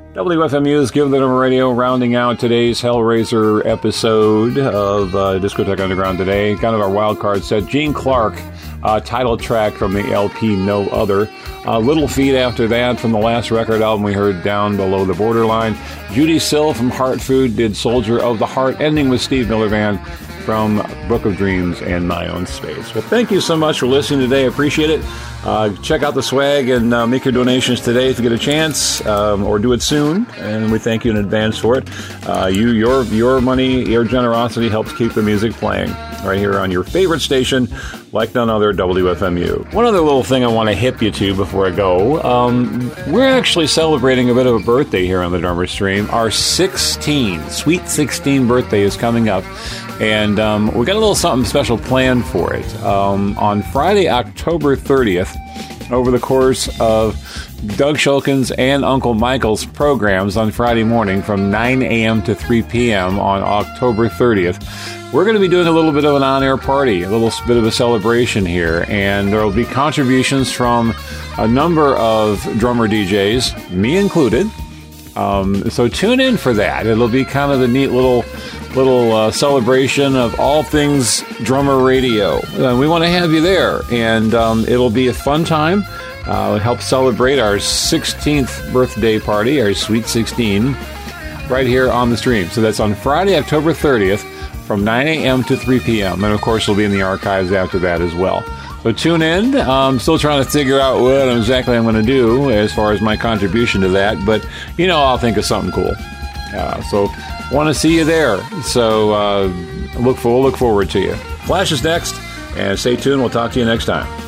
WFMU's Give the Number Radio, rounding out today's Hellraiser episode of Discotheque Underground today. Kind of our wild card set. Gene Clark, title track from the LP No Other. Little Feat after that from the last record album we heard, Down Below the Borderline. Judy Sill from Heart Food did Soldier of the Heart, ending with Steve Miller Band from Book of Dreams and My Own Space. Well, thank you so much for listening today. I appreciate it. Check out the swag and make your donations today if you get a chance, or do it soon. And we thank you in advance for it. Your money, your generosity helps keep the music playing right here on your favorite station, like none other, WFMU. One other little thing I want to hip you to before I go. We're actually celebrating a bit of a birthday here on the Drummer Stream. Our Sweet 16 birthday is coming up. And we got a little something special planned for it. On Friday, October 30th, over the course of Doug Shulkin's and Uncle Michael's programs on Friday morning from 9 a.m. to 3 p.m. on October 30th, we're going to be doing a little bit of an on-air party, a little bit of a celebration here. And there will be contributions from a number of drummer DJs, me included. So tune in for that. It'll be kind of a neat little celebration of all things drummer radio. We want to have you there, and it'll be a fun time. It'll help celebrate our 16th birthday party, our Sweet 16, right here on the stream. So that's on Friday, October 30th, from 9 a.m. to 3 p.m. And of course, it'll be in the archives after that as well. So tune in. I'm still trying to figure out what exactly I'm going to do as far as my contribution to that, but I'll think of something cool. So want to see you there. So we'll look forward to you. Flash is next, and stay tuned. We'll talk to you next time.